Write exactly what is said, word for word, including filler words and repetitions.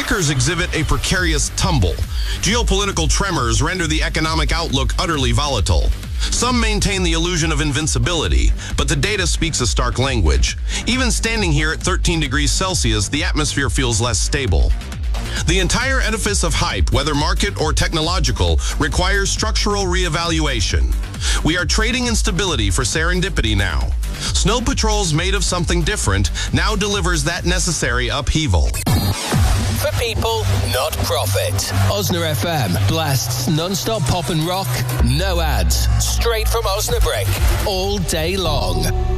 tickers exhibit a precarious tumble. Geopolitical tremors render the economic outlook utterly volatile. Some maintain the illusion of invincibility, but the data speaks a stark language. Even standing here at thirteen degrees Celsius, the atmosphere feels less stable. The entire edifice of hype, whether market or technological, requires structural reevaluation. We are trading instability for serendipity now. Snow Patrol's made of something different now delivers that necessary upheaval. For people, not profit. Osna F M blasts non-stop pop and rock, no ads, straight from Osnabrück, all day long.